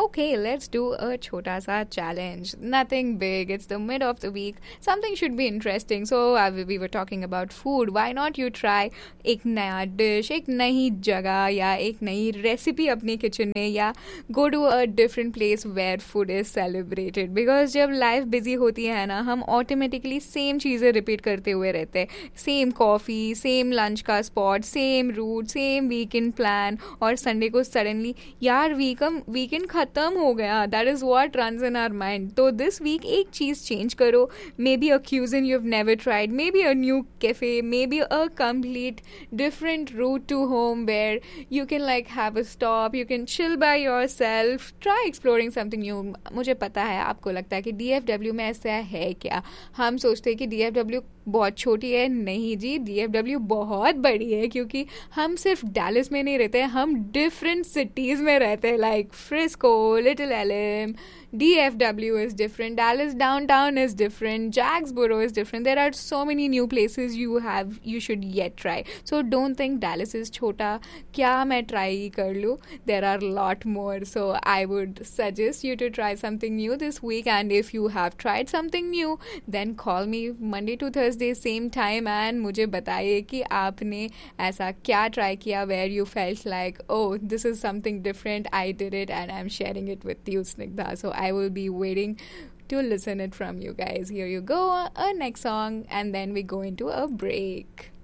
okay, let's do a chota sa challenge. Nothing big. It's the mid of the week. Something should be interesting. So we were talking about food. Why not you try एक नया dish, एक नई जगह या एक नई recipe अपने kitchen में या go to a different place where food is celebrated. Because जब लाइफ बिजी होती है ना, हम ऑटोमेटिकली सेम चीज़ें रिपीट करते हुए रहते हैं. सेम कॉफ़ी, सेम लंच का spot, same root, same weekend plan, और संडे को सडनली यार वीकेंड ख़त्म हो गया. That is what runs in our mind. तो दिस वीक एक चीज़ चेंज करो. May be a cuisine you have never tried, may be a new cafe, may be a complete different route to home where you can like have a stop, you can chill by yourself, try exploring something new. मुझे पता है आपको लगता है कि DFW में ऐसा है क्या. हम सोचते हैं कि DFW बहुत छोटी है. नहीं जी, DFW बहुत बड़ी है, क्योंकि हम सिर्फ डैलस में नहीं रहते हैं, हम डिफरेंट सिटीज़ में रहते हैं. Like Frisco, little alum, DFW is different, Dallas downtown is different, Jacksboro is different. There are so many new places you should yet try. So don't think Dallas is chota. क्या मैं try कर लूँ? There are a lot more. So I would suggest you to try something new this week. And if you have tried something new, then call me Monday to Thursday same time and मुझे बताइए कि आपने ऐसा क्या try किया where you felt like, oh, this is something different. I did it and I'm sharing it with you, Snigdha. So I will be waiting to listen it from you guys. Here you go, a next song, and then we go into a break.